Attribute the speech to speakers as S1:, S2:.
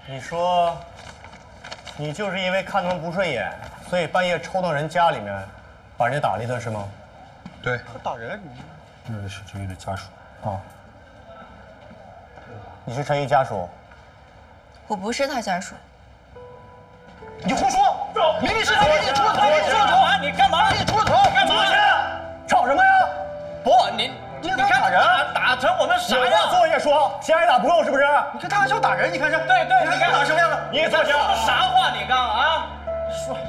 S1: 你说，你就是因为看他们不顺眼，所以半夜抽到人家里面，把人家打了一顿是吗？
S2: 对。
S3: 他打人？
S2: 认为是陈毅的家属。
S1: 啊。你是陈毅家属？
S4: 我不是他家属。
S3: 你胡说！明明是他给你出了头，
S5: 你干嘛？
S3: 给你出了头，
S5: 干嘛去？
S1: 吵什么呀？
S5: 不，你看
S3: 打人，
S5: 打成我们啥
S1: 有
S5: 样？
S1: 话坐下说，嫌挨打不够是不是？
S3: 你看他还想打人，你看这，
S5: 对，
S3: 你看打什么样的？
S1: 你也坐下。
S5: 说啥话？你刚啊？说。